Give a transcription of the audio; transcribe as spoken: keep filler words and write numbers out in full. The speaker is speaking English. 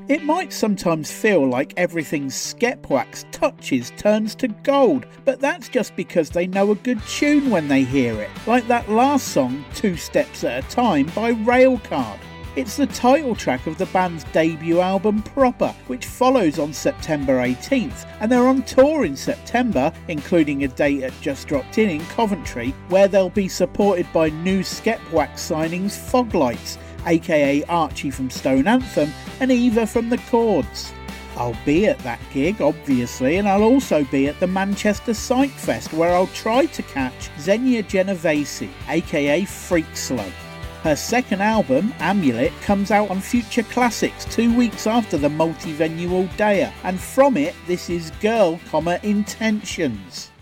It might sometimes feel like everything Skepwax touches turns to gold, but that's just because they know a good tune when they hear it, like that last song, Two Steps at a Time by Railcard. It's the title track of the band's debut album Proper, which follows on September eighteenth, and they're on tour in September, including a date at Just Dropped In in Coventry, where they'll be supported by new Skepwax signings Foglights, aka Archie from Stone Anthem and Eva from The Chords. I'll be at that gig, obviously, and I'll also be at the Manchester Psych Fest, where I'll try to catch Xenia Genovese, aka Freak Slow. Her second album, Amulet, comes out on Future Classics two weeks after the multi-venue Aldea, and from it this is Girl, Intentions.